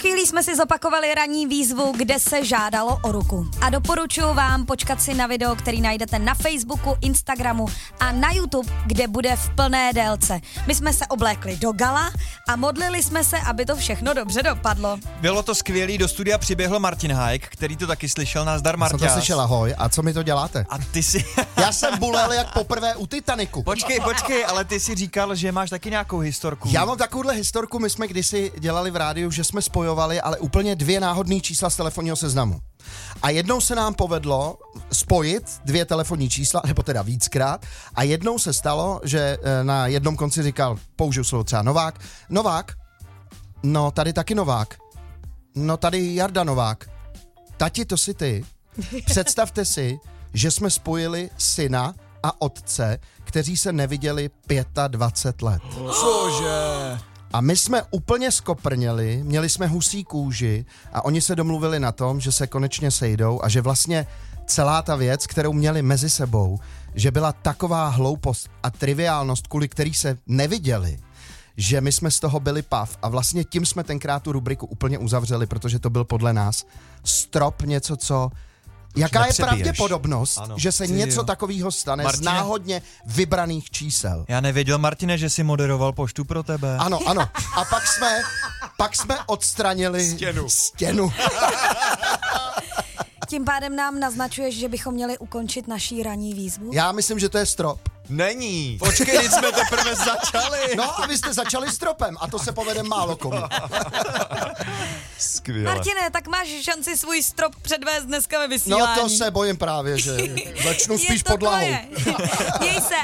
chvílí jsme si zopakovali ranní výzvu, kde se žádalo o ruku. A doporučuji vám počkat si na video, který najdete na Facebooku, Instagramu a na YouTube, kde bude v plné délce. My jsme se oblékli do gala a modlili jsme se, aby to všechno dobře dopadlo. Bylo to skvělý, do studia přiběhl Martin Hajk, který to taky slyšel, nazdar Marťás. Jsem to slyšel, ahoj, a co mi to děláte? A ty si... Já jsem bulel jak poprvé u Titaniku. Počkej, ale ty si říkal, že máš taky nějakou historku. Já mám takovouhle historku, my jsme kdysi dělali v rádiu, že jsme spojovali, ale úplně 2 náhodné čísla z telefonního seznamu. A jednou se nám povedlo spojit 2 telefonní čísla, nebo teda víckrát, a jednou se stalo, že na jednom konci říkal, použiju slovo třeba Novák, no tady taky Novák, no tady Jarda Novák, tati, to si ty. Představte si, že jsme spojili syna a otce, kteří se neviděli 25 let. Cože? A my jsme úplně skoprněli, měli jsme husí kůži a oni se domluvili na tom, že se konečně sejdou a že vlastně celá ta věc, kterou měli mezi sebou, že byla taková hloupost a triviálnost, kvůli který se neviděli, že my jsme z toho byli pav a vlastně tím jsme tenkrát tu rubriku úplně uzavřeli, protože to byl podle nás strop něco, co... Jaká je pravděpodobnost, ano, že se něco takového stane Martine, z náhodně vybraných čísel? Já nevěděl, Martine, že jsi moderoval poštu pro tebe. Ano. A pak jsme odstranili stěnu. Tím pádem nám naznačuješ, že bychom měli ukončit naší ranní výzvu? Já myslím, že to je strop. Není. Počkej, teď jsme teprve začali. No a vy jste začali stropem a to se povede málo komu. Skvěle. Martine, tak máš šanci svůj strop předvést dneska ve vysílání. No to se bojím právě, že začnu spíš pod lahou. Měj se,